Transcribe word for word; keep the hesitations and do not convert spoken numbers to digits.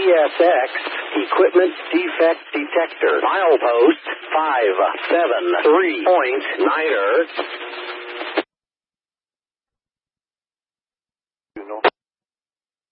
S X Equipment Defect Detector. Milepost five seven three point niner.